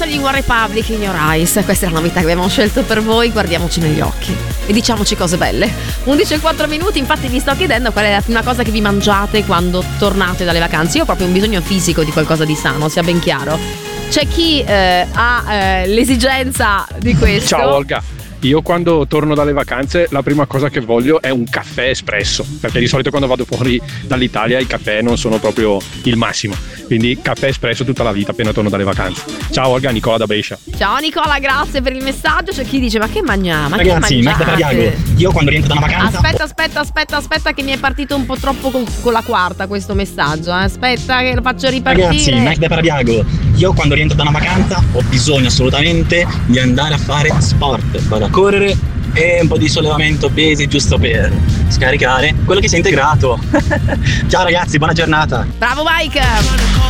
gli One Republic in Your Eyes. Questa è la novità che abbiamo scelto per voi. Guardiamoci negli occhi e diciamoci cose belle. 11:04 minuti. Infatti vi sto chiedendo qual è la prima cosa che vi mangiate quando tornate dalle vacanze. Io ho proprio un bisogno fisico di qualcosa di sano, sia ben chiaro. C'è chi ha l'esigenza di questo. Ciao Olga. Io quando torno dalle vacanze la prima cosa che voglio è un caffè espresso, perché di solito quando vado fuori dall'Italia i caffè non sono proprio il massimo, quindi caffè espresso tutta la vita appena torno dalle vacanze. Ciao Olga, Nicola da Brescia. Ciao Nicola, grazie per il messaggio. C'è chi dice ma che mangiamo? Ma ragazzi, che mangiate? Io quando rientro da una vacanza Aspetta che mi è partito un po' troppo con la quarta questo messaggio. Aspetta che lo faccio ripartire. Ragazzi, Mac da Parabiago, io quando rientro da una vacanza ho bisogno assolutamente di andare a fare sport. Vado a correre e un po' di sollevamento pesi giusto per scaricare quello che si è integrato. Ciao ragazzi, buona giornata. Bravo Mike.